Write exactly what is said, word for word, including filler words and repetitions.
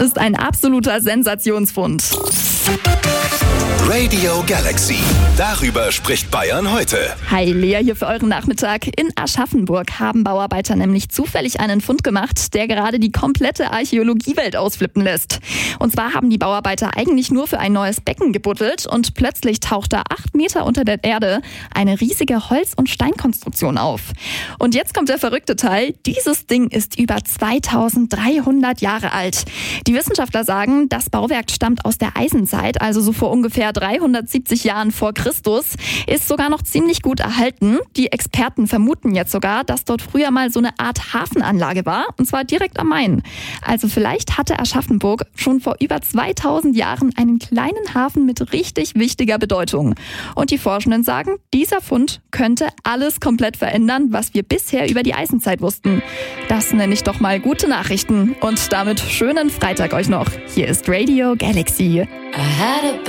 ist ein absoluter Sensationsfund. Radio Galaxy. Darüber spricht Bayern heute. Hi, Lea hier für euren Nachmittag. In Aschaffenburg haben Bauarbeiter nämlich zufällig einen Fund gemacht, der gerade die komplette Archäologiewelt ausflippen lässt. Und zwar haben die Bauarbeiter eigentlich nur für ein neues Becken gebuddelt und plötzlich taucht da acht Meter unter der Erde eine riesige Holz- und Steinkonstruktion auf. Und jetzt kommt der verrückte Teil. Dieses Ding ist über zweitausenddreihundert Jahre alt. Die Wissenschaftler sagen, das Bauwerk stammt aus der Eisenzeit, also so vor ungefähr dreihundertsiebzig Jahren vor Christus, ist sogar noch ziemlich gut erhalten. Die Experten vermuten jetzt sogar, dass dort früher mal so eine Art Hafenanlage war, und zwar direkt am Main. Also vielleicht hatte Aschaffenburg schon vor über zweitausend Jahren einen kleinen Hafen mit richtig wichtiger Bedeutung. Und die Forschenden sagen, dieser Fund könnte alles komplett verändern, was wir bisher über die Eisenzeit wussten. Das nenne ich doch mal gute Nachrichten. Und damit schönen Freitag euch noch. Hier ist Radio Galaxy.